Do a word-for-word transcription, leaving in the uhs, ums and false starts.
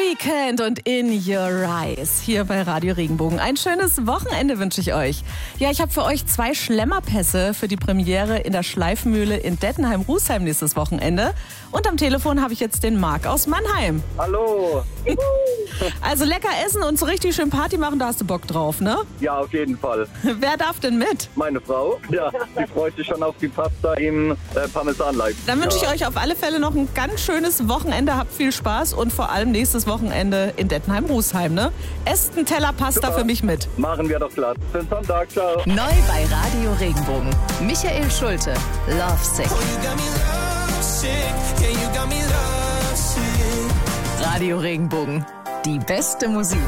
Weekend und In Your Eyes hier bei Radio Regenbogen. Ein schönes Wochenende wünsche ich euch. Ja, ich habe für euch zwei Schlemmerpässe für die Premiere in der Schleifmühle in Dettenheim-Rußheim nächstes Wochenende. Und am Telefon habe ich jetzt den Marc aus Mannheim. Hallo. Also lecker essen und so richtig schön Party machen, da hast du Bock drauf, ne? Ja, auf jeden Fall. Wer darf denn mit? Meine Frau, ja, die freut sich schon auf die Pasta im äh, Parmesan-Leib. Dann wünsche ja. ich euch auf alle Fälle noch ein ganz schönes Wochenende. Habt viel Spaß und vor allem nächstes Wochenende in Dettenheim-Rußheim, ne? Esst einen Teller Pasta Super. für mich mit. Machen wir doch klar. Schönen Sonntag, ciao. Neu bei Radio Regenbogen. Michael Schulte, Love Sick. Radio Regenbogen, die beste Musik.